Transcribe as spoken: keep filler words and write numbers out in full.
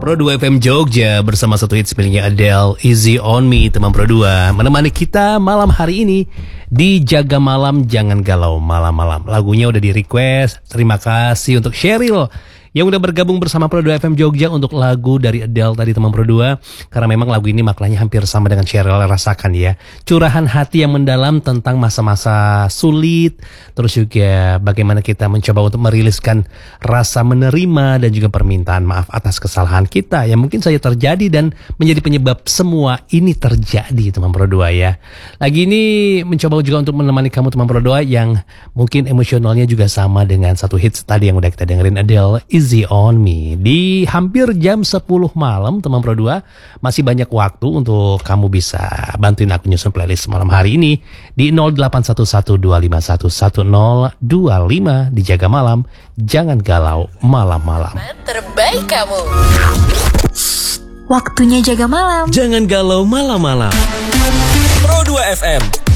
Pro dua F M Jogja bersama satu hits miliknya Adele, Easy On Me, teman Pro dua menemani kita malam hari ini di Jaga Malam Jangan Galau Malam-Malam. Lagunya udah di request, terima kasih untuk Sheryl yang udah bergabung bersama Pro dua F M Jogja untuk lagu dari Adele tadi, teman Pro dua. Karena memang lagu ini maknanya hampir sama dengan Sheryl rasakan ya. Curahan hati yang mendalam tentang masa-masa sulit, terus juga bagaimana kita mencoba untuk meriliskan rasa menerima dan juga permintaan maaf atas kesalahan kita yang mungkin saja terjadi dan menjadi penyebab semua ini terjadi, teman Pro dua ya. Lagi ini mencoba juga untuk menemani kamu, teman Pro dua, yang mungkin emosionalnya juga sama dengan satu hits tadi yang udah kita dengerin, Adele, Easy On Me. Di hampir jam sepuluh malam, teman Pro dua, masih banyak waktu untuk kamu bisa bantuin aku nyusun playlist malam hari ini di nol delapan satu satu dua lima satu satu nol dua lima di Jaga Malam Jangan Galau Malam-Malam. Terbaik kamu. Waktunya jaga malam. Jangan galau malam-malam. Pro dua F M.